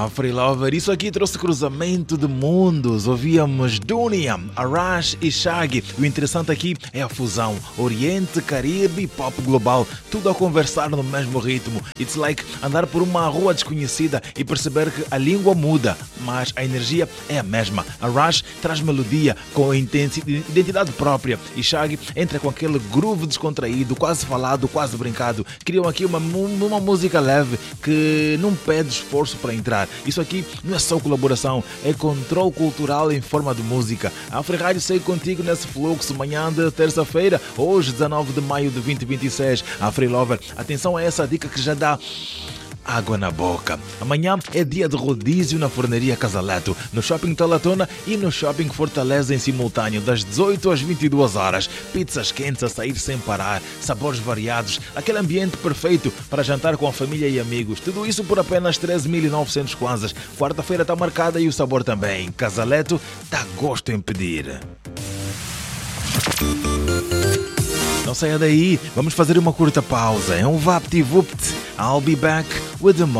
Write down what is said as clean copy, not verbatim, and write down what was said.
Freelover, isso aqui trouxe cruzamento de mundos. Ouvíamos Dunia, Arash e Shaggy. O interessante aqui é a fusão Oriente, Caribe e Pop Global, tudo a conversar no mesmo ritmo. It's like andar por uma rua desconhecida e perceber que a língua muda, mas a energia é a mesma. Arash traz melodia com identidade própria e Shaggy entra com aquele groove descontraído, quase falado, quase brincado. Criam aqui uma música leve que não pede esforço para entrar. Isso aqui não é só colaboração, é controle cultural em forma de música. A Afri-Rádio segue contigo nesse fluxo, manhã de terça-feira, hoje 19 de maio de 2026. A Freelover, atenção a essa dica que já dá água na boca. Amanhã é dia de rodízio na Forneria Casaleto, no Shopping Talatona e no Shopping Fortaleza em simultâneo, das 18 às 22 horas. Pizzas quentes a sair sem parar, sabores variados, aquele ambiente perfeito para jantar com a família e amigos. Tudo isso por apenas 13.900 kwanzas. Quarta-feira está marcada e o sabor também. Casaleto dá gosto em pedir. Não saia daí, vamos fazer uma curta pausa. É um VaptVupt. I'll be back with the